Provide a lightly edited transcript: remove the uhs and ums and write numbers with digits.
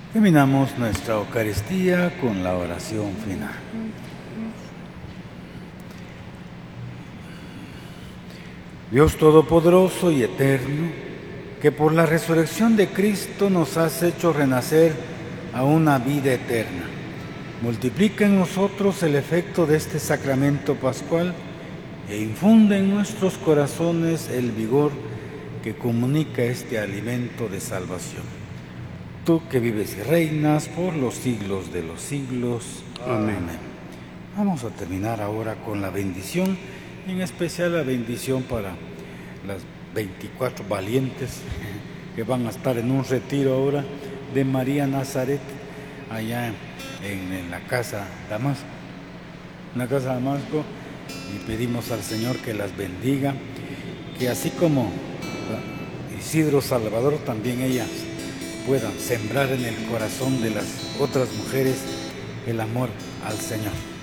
Terminamos nuestra Eucaristía con la oración final. Dios Todopoderoso y Eterno, que por la resurrección de Cristo nos has hecho renacer a una vida eterna, multiplica en nosotros el efecto de este sacramento pascual e infunde en nuestros corazones el vigor que comunica este alimento de salvación. Tú que vives y reinas por los siglos de los siglos. Amén. Amén. Vamos a terminar ahora con la bendición, en especial la bendición para las 24 valientes que van a estar en un retiro ahora de María Nazaret, allá en la casa Damasco. En la casa Damasco, y pedimos al Señor que las bendiga, que así como Isidro Salvador, también ellas puedan sembrar en el corazón de las otras mujeres el amor al Señor.